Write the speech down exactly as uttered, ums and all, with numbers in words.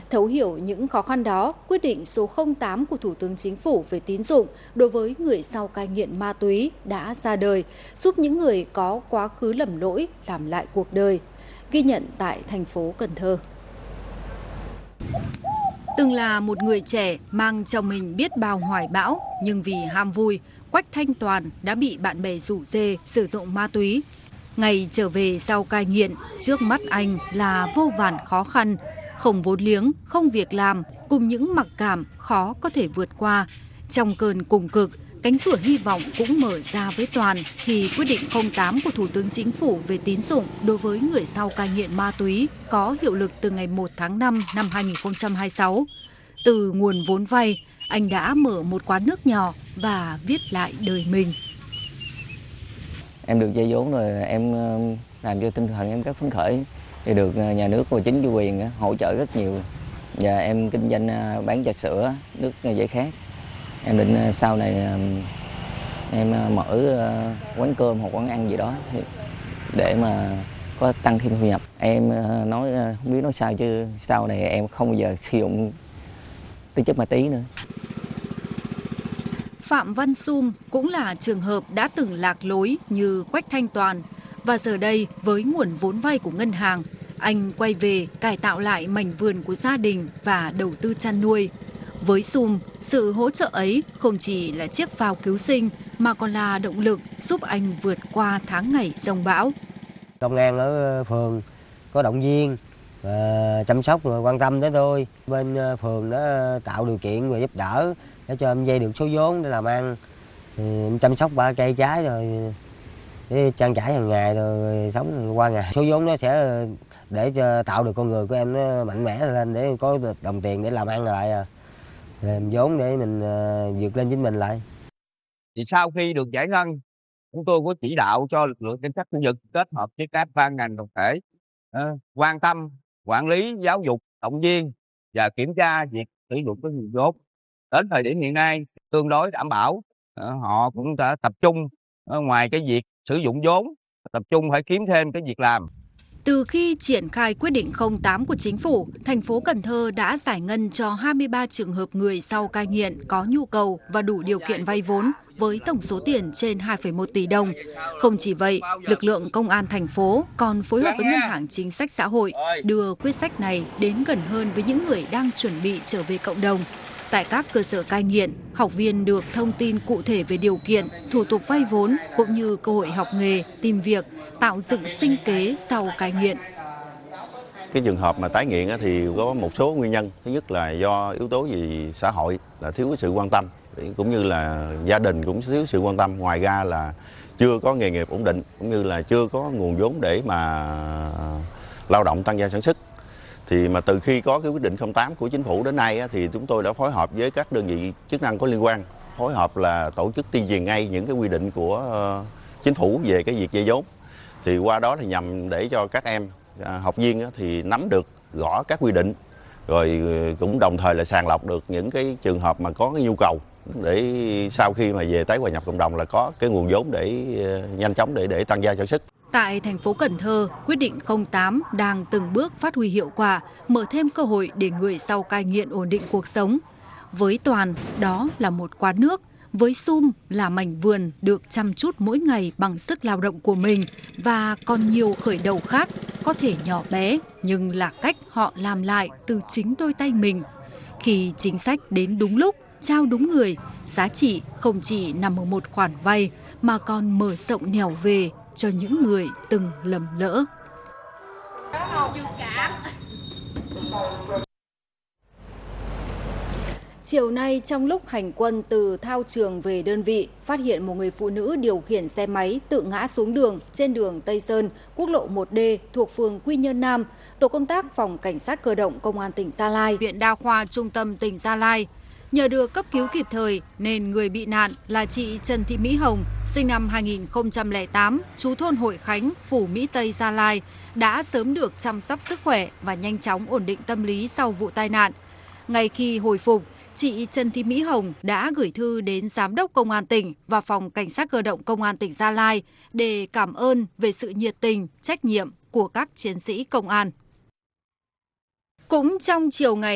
Thấu hiểu những khó khăn đó, quyết định số không tám của Thủ tướng Chính phủ về tín dụng đối với người sau cai nghiện ma túy đã ra đời, giúp những người có quá khứ lầm lỗi làm lại cuộc đời. Ghi nhận tại thành phố Cần Thơ. Từng là một người trẻ mang trong mình biết bao hoài bão, nhưng vì ham vui, Quách Thanh Toàn đã bị bạn bè rủ rê sử dụng ma túy. Ngày trở về sau cai nghiện, trước mắt anh là vô vàn khó khăn, không vốn liếng, không việc làm, cùng những mặc cảm khó có thể vượt qua. Trong cơn cùng cực, cánh cửa hy vọng cũng mở ra với Toàn khi quyết định không tám của Thủ tướng Chính phủ về tín dụng đối với người sau cai nghiện ma túy có hiệu lực từ ngày một tháng năm năm hai nghìn không trăm hai mươi sáu. Từ nguồn vốn vay, anh đã mở một quán nước nhỏ và viết lại đời mình. Em được vay vốn rồi em làm cho tinh thần em rất phấn khởi, thì được nhà nước và chính quyền hỗ trợ rất nhiều. Và em kinh doanh bán trà sữa, nước giải khát. Em định sau này em mở quán cơm hoặc quán ăn gì đó để mà có tăng thêm thu nhập. Em nói không biết nói sao chứ sau này em không bao giờ sử dụng tính chất ma túy nữa. Phạm Văn Sum cũng là trường hợp đã từng lạc lối như Quách Thanh Toàn. Và giờ đây với nguồn vốn vay của ngân hàng, anh quay về cải tạo lại mảnh vườn của gia đình và đầu tư chăn nuôi. Với Sum, sự hỗ trợ ấy không chỉ là chiếc phao cứu sinh mà còn là động lực giúp anh vượt qua tháng ngày giông bão. Công an ở phường có động viên, và chăm sóc và quan tâm đến tôi. Bên phường đã tạo điều kiện và giúp đỡ để cho em vay được số vốn để làm ăn. Em chăm sóc ba cây trái rồi để trang trải hàng ngày rồi sống qua ngày. Số vốn nó sẽ để cho tạo được con người của em nó mạnh mẽ lên để có được đồng tiền để làm ăn lại, à. Làm vốn để mình vượt lên chính mình lại. Thì sau khi được giải ngân, chúng tôi có chỉ đạo cho lực lượng cảnh sát khu vực kết hợp với các ban ngành đoàn thể uh, quan tâm, quản lý, giáo dục, động viên và kiểm tra việc sử dụng cái nguồn vốn. Đến thời điểm hiện nay tương đối đảm bảo, uh, họ cũng đã tập trung uh, ngoài cái việc sử dụng vốn, tập trung phải kiếm thêm cái việc làm. Từ khi triển khai quyết định không tám của Chính phủ, thành phố Cần Thơ đã giải ngân cho hai mươi ba trường hợp người sau cai nghiện có nhu cầu và đủ điều kiện vay vốn với tổng số tiền trên hai phẩy một tỷ đồng. Không chỉ vậy, lực lượng công an thành phố còn phối hợp với Ngân hàng Chính sách Xã hội đưa quyết sách này đến gần hơn với những người đang chuẩn bị trở về cộng đồng. Tại các cơ sở cai nghiện, học viên được thông tin cụ thể về điều kiện, thủ tục vay vốn cũng như cơ hội học nghề, tìm việc, tạo dựng sinh kế sau cai nghiện. Cái trường hợp mà tái nghiện thì có một số nguyên nhân. Thứ nhất là do yếu tố gì xã hội là thiếu sự quan tâm, cũng như là gia đình cũng thiếu sự quan tâm. Ngoài ra là chưa có nghề nghiệp ổn định, cũng như là chưa có nguồn vốn để mà lao động tăng gia sản xuất. Thì mà từ khi có cái quyết định không tám của Chính phủ đến nay thì chúng tôi đã phối hợp với các đơn vị chức năng có liên quan, phối hợp là tổ chức tuyên truyền ngay những cái quy định của Chính phủ về cái việc vay vốn. Thì qua đó thì nhằm để cho các em học viên thì nắm được rõ các quy định, rồi cũng đồng thời là sàng lọc được những cái trường hợp mà có cái nhu cầu để sau khi mà về tái hòa nhập cộng đồng là có cái nguồn vốn để nhanh chóng để để tăng gia sản xuất. Tại thành phố Cần Thơ, quyết định không tám đang từng bước phát huy hiệu quả, mở thêm cơ hội để người sau cai nghiện ổn định cuộc sống. Với Toàn, đó là một quán nước. Với Sum là mảnh vườn được chăm chút mỗi ngày bằng sức lao động của mình, và còn nhiều khởi đầu khác, có thể nhỏ bé nhưng là cách họ làm lại từ chính đôi tay mình. Khi chính sách đến đúng lúc, trao đúng người, giá trị không chỉ nằm ở một khoản vay mà còn mở rộng nẻo về cho những người từng lầm lỡ. Chiều nay, trong lúc hành quân từ thao trường về đơn vị, phát hiện một người phụ nữ điều khiển xe máy tự ngã xuống đường trên đường Tây Sơn, quốc lộ một D thuộc phường Quy Nhơn Nam. Tổ công tác Phòng Cảnh sát Cơ động Công an tỉnh Gia Lai, Viện Đa khoa Trung tâm tỉnh Gia Lai, nhờ được cấp cứu kịp thời nên người bị nạn là chị Trần Thị Mỹ Hồng, sinh năm hai nghìn không trăm lẻ tám, trú thôn Hội Khánh, Phủ Mỹ Tây, Gia Lai, đã sớm được chăm sóc sức khỏe và nhanh chóng ổn định tâm lý sau vụ tai nạn. Ngay khi hồi phục, chị Trần Thị Mỹ Hồng đã gửi thư đến Giám đốc Công an tỉnh và Phòng Cảnh sát Cơ động Công an tỉnh Gia Lai để cảm ơn về sự nhiệt tình, trách nhiệm của các chiến sĩ công an. Cũng trong chiều ngày